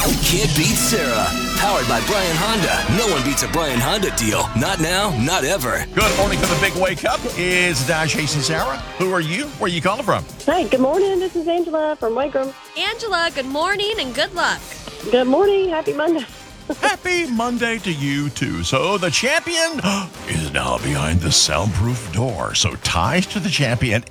Can't beat Sarah. Powered by Bryan Honda. No one beats a Bryan Honda deal. Not now, not ever. Good morning for the Big Wake Up. It's Dash, Jason, Sarah. Who are you? Where are you calling from? Hi, good morning. This is Angela from Wagram. Angela, good morning and good luck. Good morning. Happy Monday. Happy Monday to you, too. So the champion is now behind the soundproof door. So ties to the champion,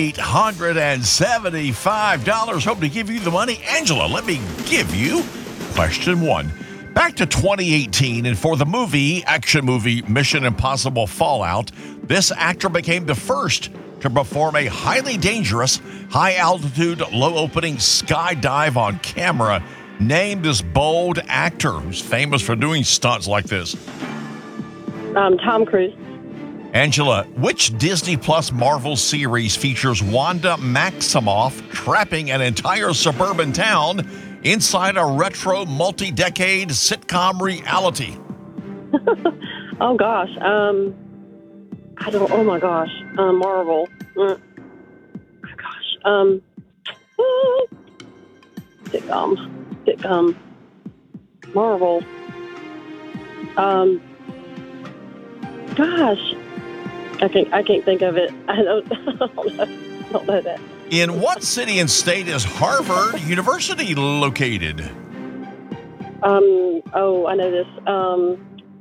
$875. Hope to give you the money. Angela, let me give you question one. Back to 2018, and for the action movie Mission Impossible Fallout, this actor became the first to perform a highly dangerous, high-altitude, low-opening skydive on camera. Name this bold actor who's famous for doing stunts like this. Tom Cruise. Angela, which Disney Plus Marvel series features Wanda Maximoff trapping an entire suburban town inside a retro multi-decade sitcom reality? Oh, gosh. Oh, my gosh. Marvel. Oh, gosh. Sitcom. Marvel. Gosh. I can't think of it. I don't know that. In what city and state is Harvard University located? I know this. Oh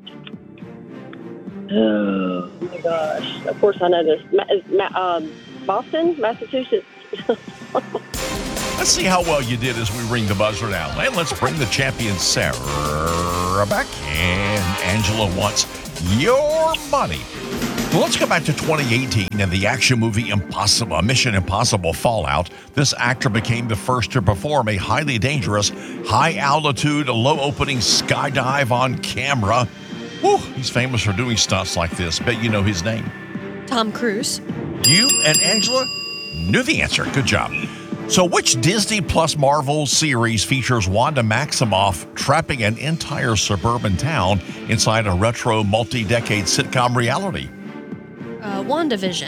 my gosh. Of course I know this. Boston, Massachusetts. Let's see how well you did as we ring the buzzer now. And let's bring the champion Sarah back. And Angela wants your money. Well, let's go back to 2018 and the action movie Mission Impossible Fallout. This actor became the first to perform a highly dangerous, high-altitude, low-opening skydive on camera. Whew, he's famous for doing stunts like this. Bet you know his name. Tom Cruise. You and Angela knew the answer. Good job. So which Disney Plus Marvel series features Wanda Maximoff trapping an entire suburban town inside a retro multi-decade sitcom reality? WandaVision.